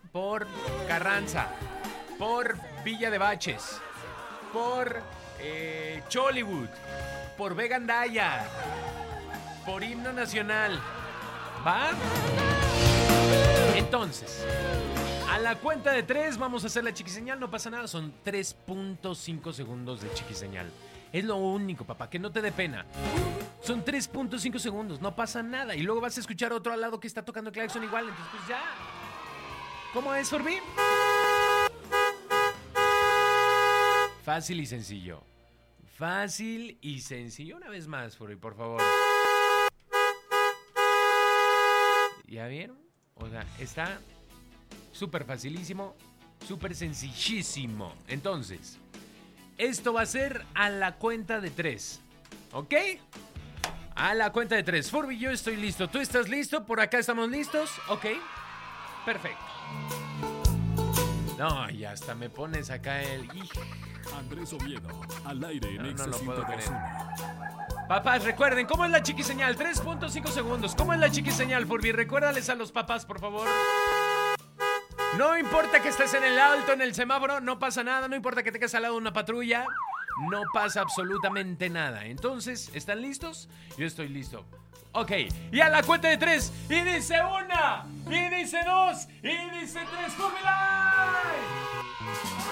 por Carranza, por Villa de Baches, por Chollywood, por Vega Ndaya, por Himno Nacional. ¿Va? Entonces, a la cuenta de 3 vamos a hacer la chiquiseñal. No pasa nada, son 3.5 segundos de chiquiseñal. Es lo único, papá, que no te dé pena. Son 3.5 segundos, no pasa nada. Y luego vas a escuchar otro al lado que está tocando claxon igual. Entonces, pues ya. ¿Cómo es, Forbi? Fácil y sencillo. Fácil y sencillo. Una vez más, Forbi, por favor. ¿Ya vieron? O sea, está súper facilísimo, súper sencillísimo. Entonces, esto va a ser a la cuenta de 3. ¿Ok? A la cuenta de 3. Forbi, yo estoy listo. ¿Tú estás listo? ¿Por acá estamos listos? ¿Ok? Perfecto. No, y hasta me pones acá el... Andrés Oviedo, al aire en No lo puedo creer. 102.1. Papás, recuerden, ¿cómo es la chiquiseñal? 3.5 segundos. ¿Cómo es la chiquiseñal, Forbi? Recuérdales a los papás, por favor. No importa que estés en el alto, en el semáforo, no pasa nada. No importa que tengas al lado una patrulla, no pasa absolutamente nada. Entonces, ¿están listos? Yo estoy listo. Ok, y a la cuenta de 3. Y dice 1, y dice 2, y dice 3. ¡Forbi Live!